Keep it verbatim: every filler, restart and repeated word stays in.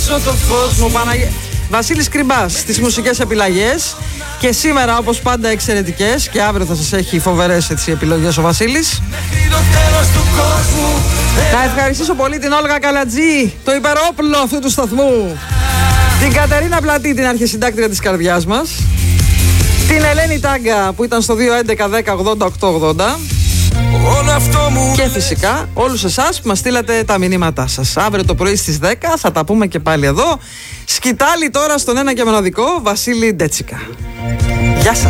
το φως μου. Παναγε... Βασίλης Κρυμπάς στις μουσικές επιλογές. Και σήμερα όπως πάντα εξαιρετικές. Και αύριο θα σας έχει φοβερές έτσι, επιλογές ο Βασίλης. Να ευχαριστήσω πολύ την Όλγα Καλατζή, το υπερόπλο αυτού του σταθμού. Την Κατερίνα Πλατή, την αρχισυντάκτρια της καρδιάς μας. Την Ελένη Τάγκα που ήταν στο δύο έντεκα δέκα ογδόντα οκτώ ογδόντα. Και φυσικά όλους εσάς που μας στείλατε τα μηνύματά σας. Αύριο το πρωί στις δέκα θα τα πούμε και πάλι εδώ. Σκητάλη τώρα στον ένα και μοναδικό Βασίλη Ντέτσικα. Γεια σας.